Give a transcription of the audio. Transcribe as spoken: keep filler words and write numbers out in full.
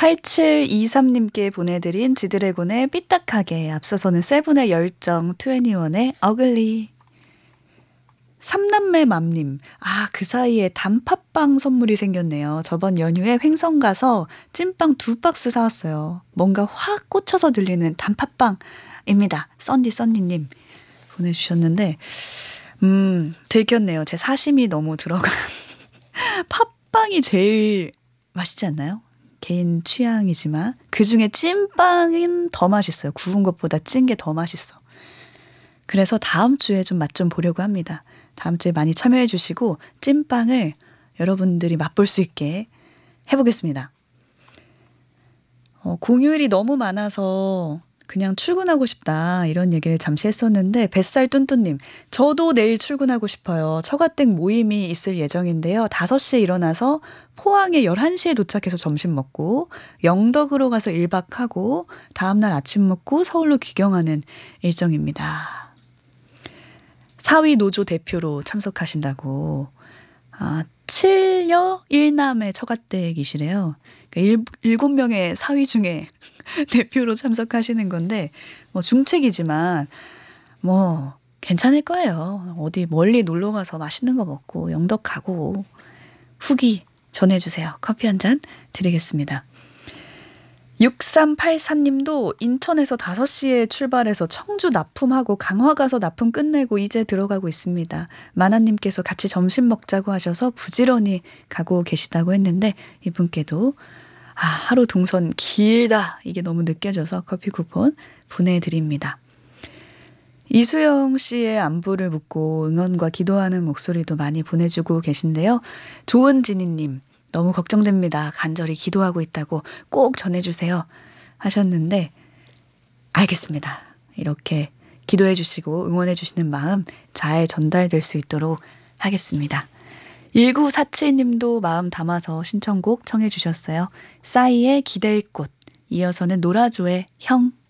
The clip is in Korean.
팔칠이삼님께 보내드린 지드래곤의 삐딱하게, 앞서서는 세븐의 열정, 투애니원의 어글리. 삼남매 맘님, 아, 그 사이에 단팥빵 선물이 생겼네요. 저번 연휴에 횡성 가서 찐빵 두 박스 사왔어요. 뭔가 확 꽂혀서 들리는 단팥빵입니다. 썬디 썬디님 보내주셨는데, 음, 들켰네요. 제 사심이 너무 들어간 팥빵이 제일 맛있지 않나요? 개인 취향이지만 그중에 찐빵은 더 맛있어요. 구운 것보다 찐 게 더 맛있어. 그래서 다음 주에 좀 맛 좀 보려고 합니다. 다음 주에 많이 참여해 주시고 찐빵을 여러분들이 맛볼 수 있게 해보겠습니다. 어, 공휴일이 너무 많아서 그냥 출근하고 싶다, 이런 얘기를 잠시 했었는데, 뱃살 뚠뚠님, 저도 내일 출근하고 싶어요. 처가댁 모임이 있을 예정인데요. 다섯 시에 일어나서 포항에 열한 시에 도착해서 점심 먹고 영덕으로 가서 일 박하고 다음날 아침 먹고 서울로 귀경하는 일정입니다. 사위 노조 대표로 참석하신다고. 아, 칠녀 일남의 처가댁이시래요. 그러니까 일곱 명의 사위 중에 대표로 참석하시는 건데, 뭐 중책이지만 뭐 괜찮을 거예요. 어디 멀리 놀러 가서 맛있는 거 먹고 영덕 가고. 후기 전해주세요. 커피 한 잔 드리겠습니다. 육삼팔사님도 인천에서 다섯 시에 출발해서 청주 납품하고 강화 가서 납품 끝내고 이제 들어가고 있습니다. 마나님께서 같이 점심 먹자고 하셔서 부지런히 가고 계시다고 했는데, 이분께도 아, 하루 동선 길다, 이게 너무 느껴져서 커피 쿠폰 보내드립니다. 이수영 씨의 안부를 묻고 응원과 기도하는 목소리도 많이 보내주고 계신데요. 조은진이님, 너무 걱정됩니다. 간절히 기도하고 있다고 꼭 전해주세요 하셨는데, 알겠습니다. 이렇게 기도해 주시고 응원해 주시는 마음 잘 전달될 수 있도록 하겠습니다. 일구사칠님도 마음 담아서 신청곡 청해 주셨어요. 싸이의 기댈 꽃, 이어서는 노라조의 형.